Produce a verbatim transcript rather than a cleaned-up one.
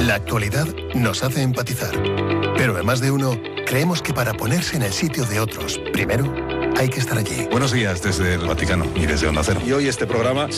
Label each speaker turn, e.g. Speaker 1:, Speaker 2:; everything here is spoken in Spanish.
Speaker 1: La actualidad nos hace empatizar, pero en Más de Uno creemos que para ponerse en el sitio de otros, primero hay que estar allí.
Speaker 2: Buenos días desde el Vaticano y desde Onda Cero.
Speaker 3: Y hoy este programa